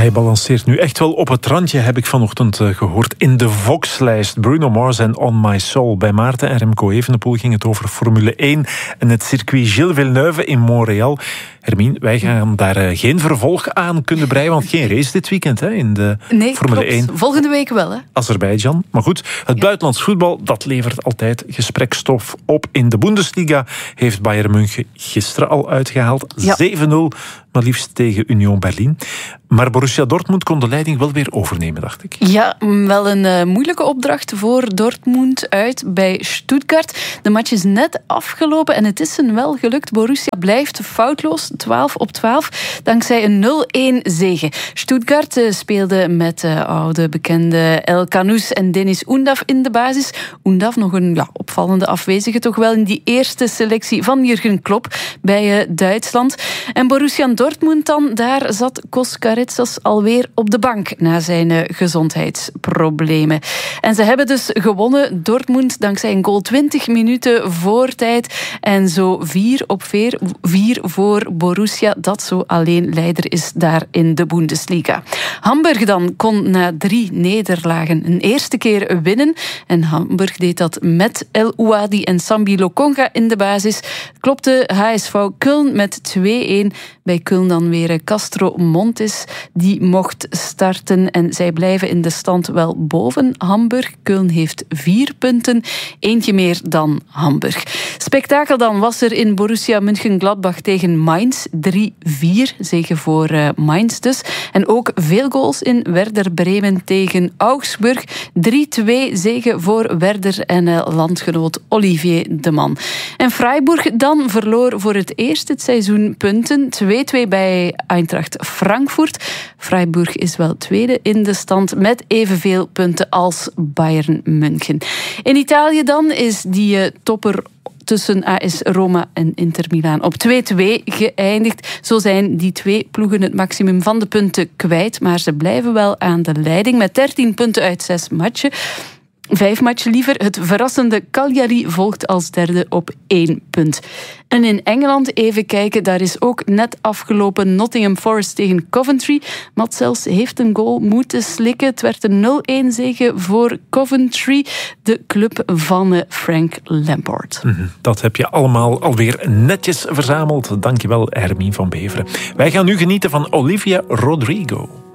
Hij balanceert nu echt wel op het randje, heb ik vanochtend gehoord. In de Vox-lijst Bruno Mars en On My Soul. Bij Maarten en Remco Evenepoel ging het over Formule 1 en het circuit Gilles Villeneuve in Montreal. Hermine, wij gaan daar geen vervolg aan kunnen breien, want geen race dit weekend hè, in de Formule 1. Volgende week wel, hè? Azerbeidzjan. Maar goed, het buitenlands voetbal, dat levert altijd gesprekstof op. In de Bundesliga heeft Bayern München gisteren al uitgehaald. 7-0, maar liefst tegen Union Berlin. Maar Borussia Dortmund kon de leiding wel weer overnemen, dacht ik. Ja, wel een moeilijke opdracht voor Dortmund uit bij Stuttgart. De match is net afgelopen en het is hen wel gelukt. Borussia blijft foutloos, 12-12, dankzij een 0-1 zege. Stuttgart speelde met oude bekende El Khanous en Deniz Undav in de basis. Undav, nog een opvallende afwezige, toch wel in die eerste selectie van Jurgen Klopp bij Duitsland. En Borussia Dortmund dan, daar zat Koskaretsas alweer op de bank na zijn gezondheidsproblemen. En ze hebben dus gewonnen, Dortmund, dankzij een goal 20 minuten voor tijd. En zo 4 voor Borussia, dat zo alleen leider is daar in de Bundesliga. Hamburg dan kon na 3 nederlagen een eerste keer winnen. En Hamburg deed dat met El Ouadi en Sambi Lokonga in de basis. Klopte HSV Köln met 2-1. Bij Köln dan weer Castro Montes, die mocht starten. En zij blijven in de stand wel boven Hamburg. Köln heeft 4 punten, eentje meer dan Hamburg. Spektakel dan was er in Borussia Mönchengladbach tegen Mainz. 3-4, zege voor Mainz dus. En ook veel goals in Werder Bremen tegen Augsburg. 3-2, zege voor Werder en landgenoot Olivier de Man. En Freiburg dan verloor voor het eerst dit seizoen punten. 2-2 bij Eintracht Frankfurt. Freiburg is wel tweede in de stand met evenveel punten als Bayern München. In Italië dan is die topper tussen AS Roma en Inter Milaan op 2-2 geëindigd. Zo zijn die 2 ploegen het maximum van de punten kwijt, maar ze blijven wel aan de leiding met 13 punten uit 6 matchen. 5 matchen liever. Het verrassende Cagliari volgt als derde op 1 punt. En in Engeland, even kijken, daar is ook net afgelopen Nottingham Forest tegen Coventry. Mats Sels heeft een goal moeten slikken. Het werd een 0-1 zege voor Coventry, de club van Frank Lampard. Dat heb je allemaal alweer netjes verzameld. Dankjewel, Hermine van Beveren. Wij gaan nu genieten van Olivia Rodrigo.